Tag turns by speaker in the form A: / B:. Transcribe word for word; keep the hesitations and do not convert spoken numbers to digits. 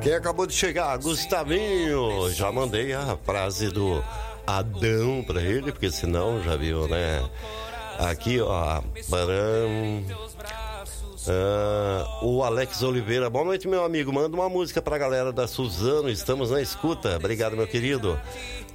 A: Quem acabou de chegar? Gustavinho. Já mandei a frase do Adão pra ele, porque senão já viu, né? Aqui, ó. Baram. Ah, o Alex Oliveira. Boa noite, meu amigo. Manda uma música pra galera da Suzano. Estamos na escuta. Obrigado, meu querido.